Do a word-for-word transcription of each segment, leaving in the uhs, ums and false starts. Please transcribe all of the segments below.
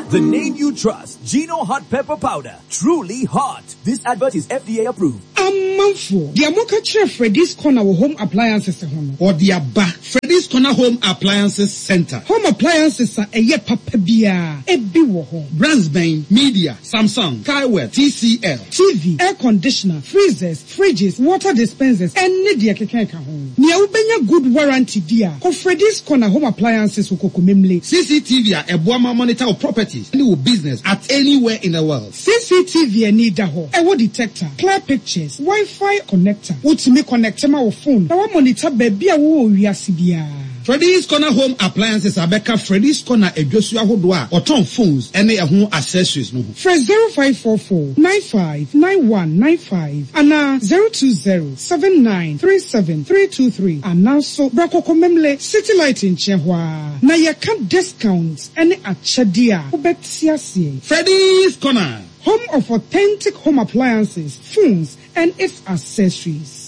The name you trust, Gino Hot Pepper Powder. Truly hot. This advert is F D A approved. Amanfo, the Amoka Chef Freddy's Corner Home Appliances or the Abba Freddy's Corner Home Appliances Center. Home appliances are a ye papa bia, a biwo home. Brands Bain, Media, Samsung, Kaiware, T C L, T V, air conditioner, freezers, fridges, water dispensers, and Nidia Kekeka home. Nia ubenya good warranty dia. Ko Freddy's Corner Home Appliances ukokumemle. C C T V a ebuama monitor of properties, any business at anywhere in the world. C C T V need daho. Ewo detector, clear pictures, Wi-Fi connector. Utimi connector ma phone. Na wa monitor baby a wo wiase bia. Freddy's Corner Home Appliances Abeka Freddy's Corner Ejosu ahodoa oton phones ene ehun accessories no. Fresh zero five four four nine five nine one nine five ana zero two zero seven nine three seven three two three ana so brakokomemle City Light in Chehwa na ye can discounts ene achadia obetiasie. Freddy's Corner, home of authentic home appliances, phones and its accessories.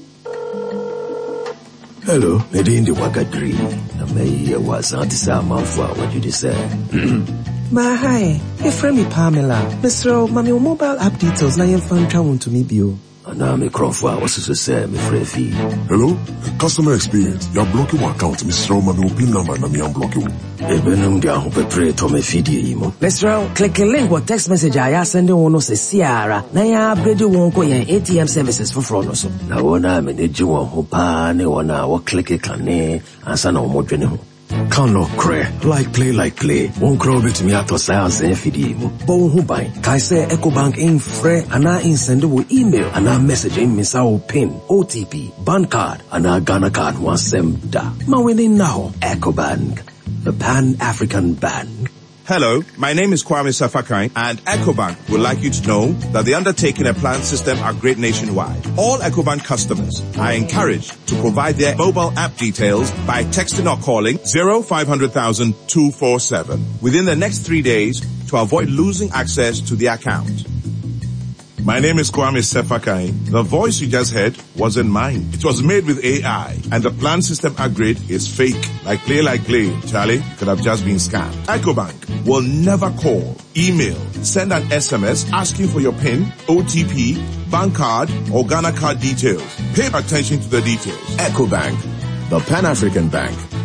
Hello, Medindi Wakadri. Na me was antisa manfwa what you say. Ma hi, e friend me Pamela. Mister Mami mobile app details na yen fan twa to me bio. Ana me crofwa was to say me free. Hello, customer experience. You're blocking my account, Mister Mami pin number na me unblock you. Ebenum dia ho pepre to me fidi imo. Mister click the link or text message I send you no se siara. Na ya upgrade won ko yen A T M services for fraud so. Na wona me ne jiwon ho pa ne wona wo click kane ansa na wo dwene ho. Can no cray, like play, like play. Won't grow bit me at science and fidimo. Bon who buy. Kai say EcoBank in free and I in send email and I message in miss our pin, O T P, bank card, and our Ghana card one sem da. Ma winning now. EcoBank, the Pan-African Bank. Hello, my name is Kwame Safakai, and EcoBank would like you to know that the undertaking and plan system are great nationwide. All EcoBank customers are encouraged to provide their mobile app details by texting or calling zero five hundred thousand two four seven within the next three days to avoid losing access to the account. My name is Kwame Sefakai. The voice you just heard wasn't mine. It was made with A I, and the plan system upgrade is fake. Like play, like play. Charlie could have just been scammed. EcoBank will never call, email, send an S M S asking for your PIN, O T P, bank card, or Ghana card details. Pay attention to the details. EcoBank, the Pan-African Bank.